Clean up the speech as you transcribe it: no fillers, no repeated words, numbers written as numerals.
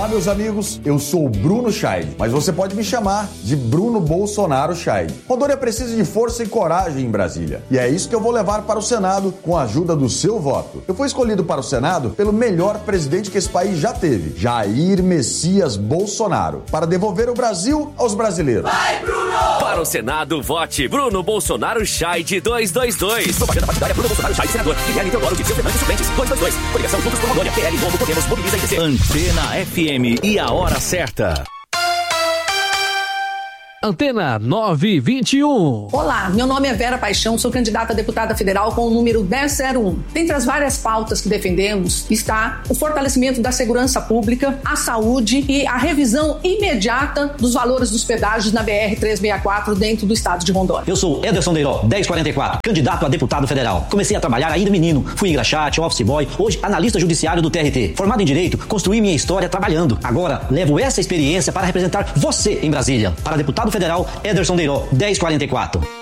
Olá, meus amigos, eu sou o Bruno Scheid, mas você pode me chamar de Bruno Bolsonaro Scheid. Rondônia precisa de força e coragem em Brasília, e é isso que eu vou levar para o Senado com a ajuda do seu voto. Eu fui escolhido para o Senado pelo melhor presidente que esse país já teve, Jair Messias Bolsonaro, para devolver o Brasil aos brasileiros. Vai, Bruno! Para o Senado, vote Bruno Bolsonaro Scheid 222. Propaganda partidária Bruno Bolsonaro Scheid, senador. Guilherme Teodoro de Fernandes Suplentes 222. Coligação Juntos por Rondônia, PL, Novo, Podemos, Mobiliza e DC. Antena FM e a hora certa. Antena 921. Olá, meu nome é Vera Paixão, sou candidata a deputada federal com o número 1001. Dentre as várias pautas que defendemos está o fortalecimento da segurança pública, a saúde e a revisão imediata dos valores dos pedágios na BR-364 dentro do estado de Rondônia. Eu sou Ederson Deiró, 1044, candidato a deputado federal. Comecei a trabalhar ainda menino, fui engraxate, office boy, hoje analista judiciário do TRT. Formado em Direito, construí minha história trabalhando. Agora, levo essa experiência para representar você em Brasília. Para deputado federal, Ederson Deiró, 1044.